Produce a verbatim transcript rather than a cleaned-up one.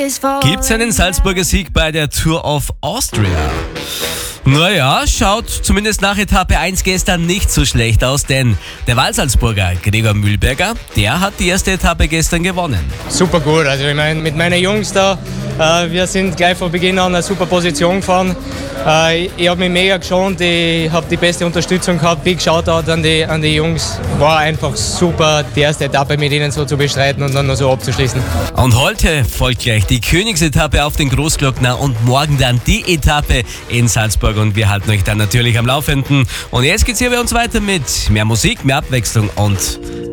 Gibt's einen Salzburger Sieg bei der Tour of Austria? Naja, schaut zumindest nach Etappe eins gestern nicht so schlecht aus, denn der Wahlsalzburger Gregor Mühlberger, der hat die erste Etappe gestern gewonnen. Super gut, also ich meine, mit meinen Jungs da, äh, wir sind gleich von Beginn an eine super Position gefahren. Äh, ich habe mich mega geschont, ich habe die beste Unterstützung gehabt, Big Shoutout an die, an die Jungs. War einfach super, die erste Etappe mit ihnen so zu bestreiten und dann noch so abzuschließen. Und heute folgt gleich die Königsetappe auf den Großglockner und morgen dann die Etappe in Salzburg. Und wir halten euch dann natürlich am Laufenden. Und jetzt geht's hier bei uns weiter mit mehr Musik, mehr Abwechslung und